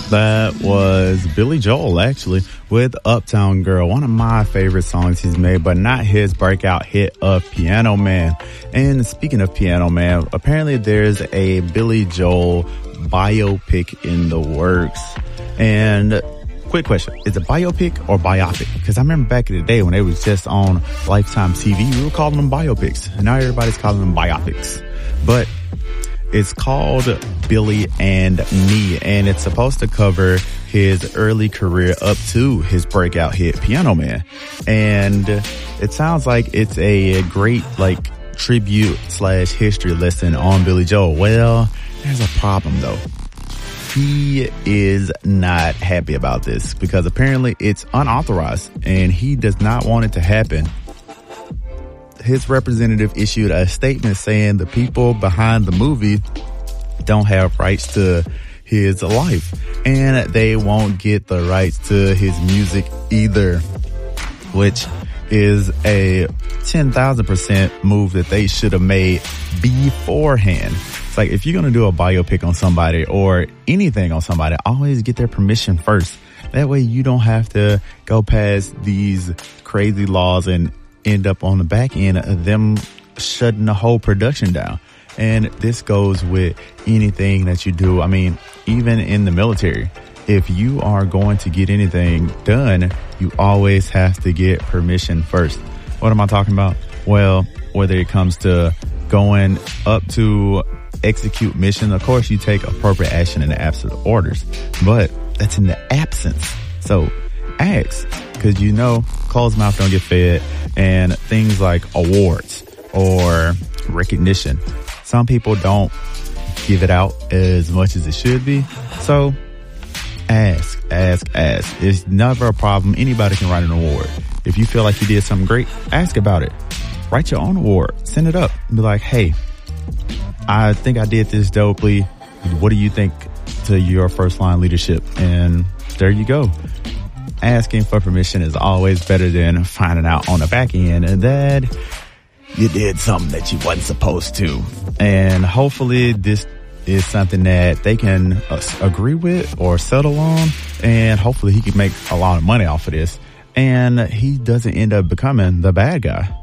That was Billy Joel, actually, with Uptown Girl, one of my favorite songs he's made, but not his breakout hit of Piano Man. And speaking of Piano Man, apparently there's a Billy Joel biopic in the works. And quick question, is it biopic or biopic? Because I remember back in the day when it was just on Lifetime TV, we were calling them biopics. And now everybody's calling them biopics. But it's called Billy and Me, and it's supposed to cover his early career up to his breakout hit Piano Man. And it sounds like it's a great tribute / history lesson on Billy Joel. Well, there's a problem though. He is not happy about this because apparently it's unauthorized and he does not want it to happen. His representative issued a statement saying the people behind the movie don't have rights to his life and they won't get the rights to his music either, which is a 10,000% move that they should have made beforehand. It's like if you're going to do a biopic on somebody or anything on somebody, always get their permission first. That way you don't have to go past these crazy laws and end up on the back end of them shutting the whole production down. And this goes with anything that you do. I mean, even in the military, if you are going to get anything done, you always have to get permission first. What am I talking about? Well, whether it comes to going up to execute mission, of course you take appropriate action in the absence of orders, but that's in the absence. So ask, because closed mouth don't get fed, and things like awards or recognition, some people don't give it out as much as it should be. So ask. It's never a problem. Anybody can write an award. If you feel like you did something great, ask about it. Write your own award. Send it up. Be like, hey, I think I did this dopely. What do you think to your first line leadership? And there you go. Asking for permission is always better than finding out on the back end that you did something that you wasn't supposed to. And hopefully this is something that they can agree with or settle on. And hopefully he can make a lot of money off of this. And he doesn't end up becoming the bad guy.